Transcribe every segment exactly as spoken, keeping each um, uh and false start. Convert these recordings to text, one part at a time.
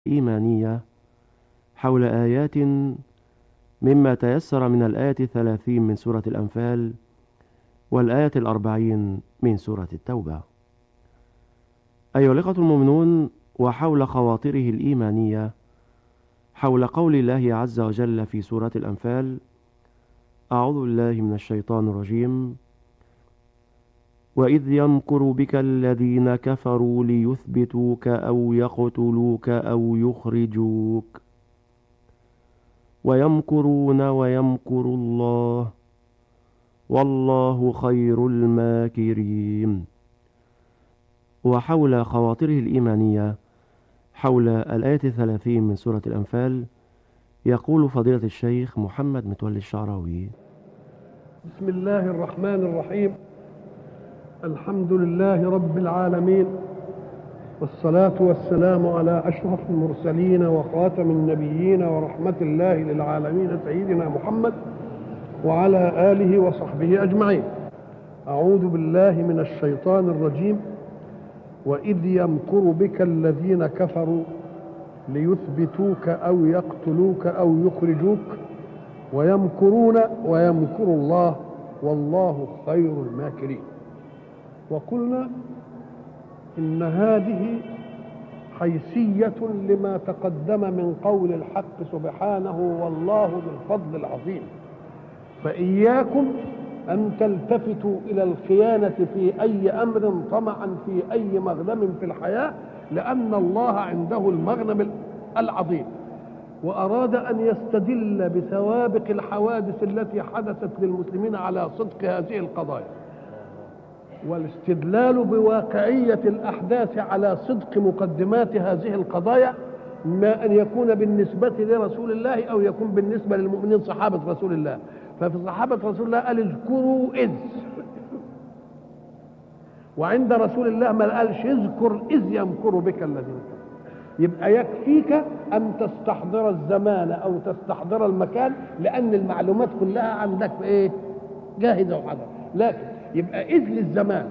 إيمانية حول آيات مما تيسر من الآية الثلاثين من سورة الأنفال والآية الأربعين من سورة التوبة. أيها الإخوة المؤمنون، وحول خواطره الإيمانية حول قول الله عز وجل في سورة الأنفال: أعوذ بالله من الشيطان الرجيم: وإذ يمكر بك الذين كفروا ليثبتوك أو يقتلوك أو يخرجوك ويمكرون ويمكر الله والله خير الماكرين. وحول خواطره الإيمانية حول الآية الثلاثين من سورة الأنفال يقول فضيلة الشيخ محمد متولي الشعراوي: بسم الله الرحمن الرحيم. الحمد لله رب العالمين، والصلاة والسلام على أشرف المرسلين وخاتم النبيين ورحمة الله للعالمين سيدنا محمد وعلى آله وصحبه أجمعين. أعوذ بالله من الشيطان الرجيم. وإذ يمكر بك الذين كفروا ليثبتوك أو يقتلوك أو يخرجوك ويمكرون ويمكر الله والله خير الماكرين. وقلنا إن هذه حيثية لما تقدم من قول الحق سبحانه: والله ذو الفضل العظيم. فإياكم أن تلتفتوا إلى الخيانة في أي أمر طمعا في أي مغنم في الحياة، لأن الله عنده المغنم العظيم، وأراد أن يستدل بسوابق الحوادث التي حدثت للمسلمين على صدق هذه القضايا. والاستدلال بواقعية الأحداث على صدق مقدمات هذه القضايا، ما أن يكون بالنسبة لرسول الله أو يكون بالنسبة للمؤمنين صحابة رسول الله. ففي صحابة رسول الله قال: اذكروا إذ، وعند رسول الله ما قالش اذكر إذ يمكر بك الذين. يبقى يكفيك أن تستحضر الزمان أو تستحضر المكان، لأن المعلومات كلها عندك إيه؟ جاهزة وحاضرة. لكن يبقى إذ للزمان،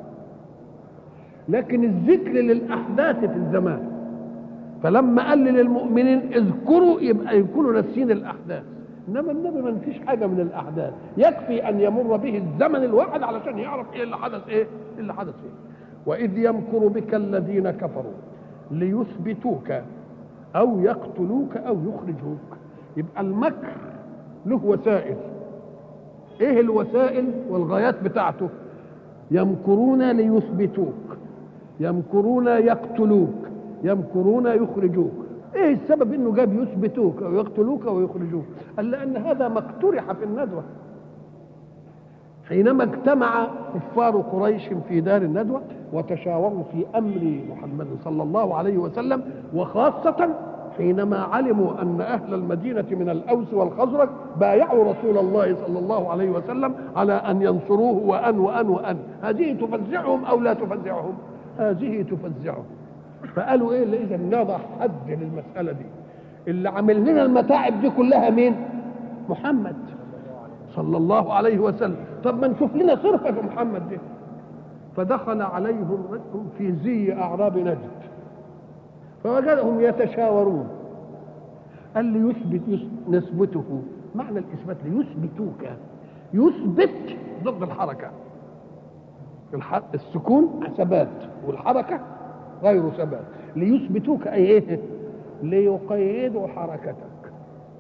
لكن الذكر للأحداث في الزمان. فلما قال للمؤمنين اذكروا، يبقى يكونوا ناسين الأحداث. إنما النبي ما نسيش حاجة من الأحداث، يكفي أن يمر به الزمن الواحد علشان يعرف إيه اللي حدث، إيه اللي حدث فيه. وإذ يمكر بك الذين كفروا ليثبتوك أو يقتلوك أو يخرجوك. يبقى المكر له وسائل. ايه الوسائل والغايات بتاعته؟ يمكرون ليثبتوك، يمكرون يقتلوك، يمكرون يخرجوك. ايه السبب انه جاب يثبتوك او يقتلوك او يخرجوك؟ قال لان هذا ما اقترح في الندوة حينما اجتمع كفار قريش في دار الندوة وتشاوروا في امر محمد صلى الله عليه وسلم، وخاصة حينما علموا أن أهل المدينة من الأوس والخزرج بايعوا رسول الله صلى الله عليه وسلم على أن ينصروه وأن وأن وأن. هذه تفزعهم أو لا تفزعهم؟ هذه تفزعهم. فقالوا إيه اللي إذا نضع حد للمسألة دي؟ اللي عمل لنا المتاعب دي كلها مين؟ محمد صلى الله عليه وسلم. طب ما نشوف لنا صرفة في محمد دي. فدخل عليهم في زي أعراب نجد فوجدهم يتشاورون. قال لي يثبت نثبته. معنى الإثبات ليثبتوك، يثبت ضد الحركة. السكون ثبات والحركة غير ثبات. ليثبتوك أي إيه؟ ليقيدوا حركتك،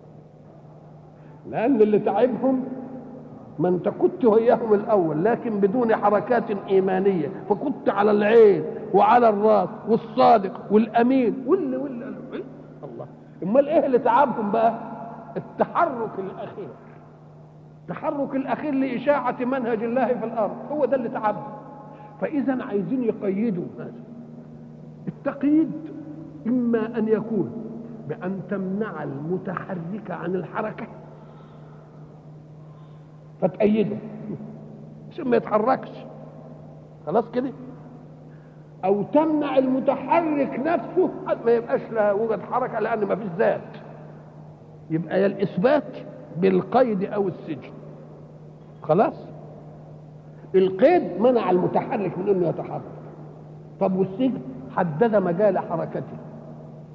لأن اللي تعبهم ما انت كنت وياهم الأول لكن بدون حركات إيمانية، فكنت على العين وعلى الراس والصادق والأمين واللي واللي الله. امال ايه اللي تعبهم بقى؟ التحرك الأخير، التحرك الأخير لإشاعة منهج الله في الأرض، هو ده اللي تعبهم. فإذا عايزين يقيدوا هذا. التقييد إما أن يكون بأن تمنع المتحرك عن الحركة فتأيده عشان ما يتحركش، خلاص كده، أو تمنع المتحرك نفسه ما يبقاش لا وجد حركة لأن ما فيش ذات. يبقى يا الإثبات بالقيد أو السجن. خلاص، القيد منع المتحرك من أنه يتحرك. طب والسجن حدد مجال حركته.